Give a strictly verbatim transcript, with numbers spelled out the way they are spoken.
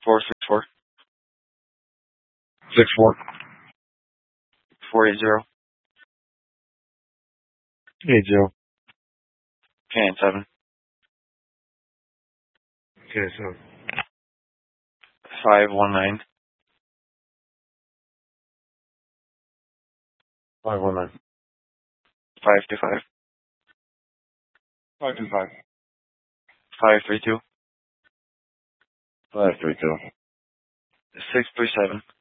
four six four Six four. four eight zero Eight zero. K seven Okay, so five one nine five one nine. five two five Five two five. five three two Five three two. six three seven.